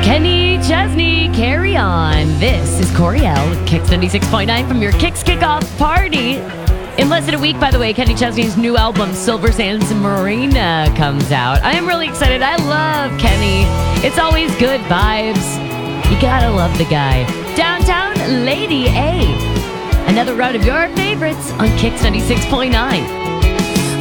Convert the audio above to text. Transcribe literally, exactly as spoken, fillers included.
Kenny Chesney, carry on. This is Coriel with Kicks ninety-six point nine from your Kicks Kickoff Party. In less than a week, by the way, Kenny Chesney's new album, Silver Sands Marina, comes out. I am really excited. I love Kenny. It's always good vibes. You gotta love the guy. Downtown Lady A. Another round of your favorites on Kicks ninety-six point nine.